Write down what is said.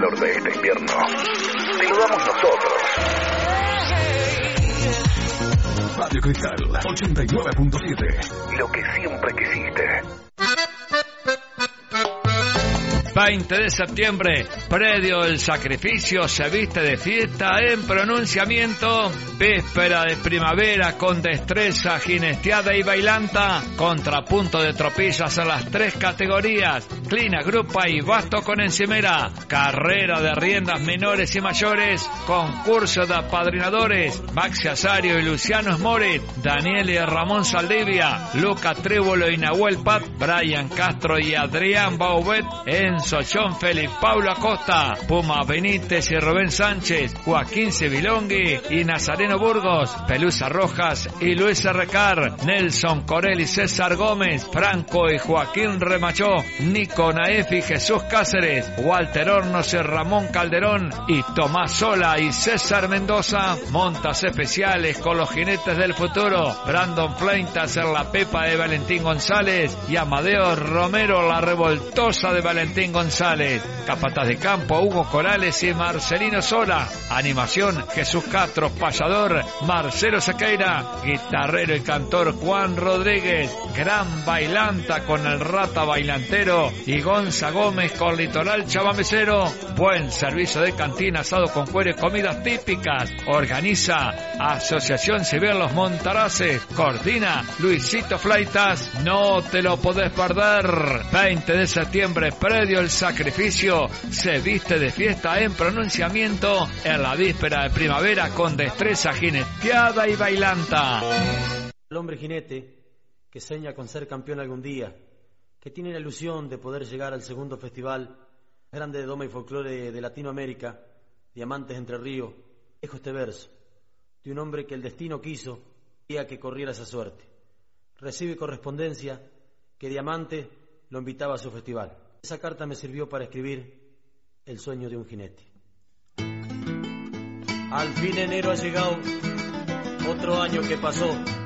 calor de este invierno, te lo damos nosotros. Radio Cristal 89.7. Lo que siempre quisiste. 20 de septiembre, predio del sacrificio se viste de fiesta en pronunciamiento, víspera de primavera con destreza, jinesteada y bailanta, contrapunto de tropillas en las 3 categorías, clina, grupa y basto con encimera, carrera de riendas menores y mayores, concurso de apadrinadores, Maxi Azario y Luciano Smorit, Daniel y Ramón Saldivia, Luca Trébolo y Nahuel Pat, Brian Castro y Adrián Baubet, Enzo John Félix, Paulo Acosta, Puma Benítez y Rubén Sánchez, Joaquín Civilongui y Nazareno Burgos, Pelusa Rojas y Luis Recar, Nelson Corel y César Gómez, Franco y Joaquín Remachó, Nico Naef y Jesús Cáceres, Walter Hornos y Ramón Calderón y Tomás Sola y César Mendoza, montas especiales con los jinetes del futuro, Brandon Fleintas en la Pepa de Valentín González y Amadeo Romero la revoltosa de Valentín González, capataz de campo Hugo Corales y Marcelino Sola, animación Jesús Castro, payador Marcelo Sequeira, guitarrero y cantor Juan Rodríguez, gran bailanta con el Rata Bailantero y Gonza Gómez con Litoral Chabamecero, buen servicio de cantina, asado con cuero y comidas típicas, organiza Asociación Civil Los Montaraces, coordina Luisito Flaitas, no te lo podés perder. 20 de septiembre, predio El Sacrificio se viste de fiesta en pronunciamiento en la víspera de primavera con destreza jineteada y bailanta. El hombre jinete que sueña con ser campeón algún día, que tiene la ilusión de poder llegar al segundo festival grande de Doma y Folclore de Latinoamérica, Diamantes Entre Ríos, dejo este verso de un hombre que el destino quiso día que corriera esa suerte. Recibe correspondencia que Diamante lo invitaba a su festival. Esa carta me sirvió para escribir el sueño de un jinete. Al fin enero ha llegado, otro año que pasó.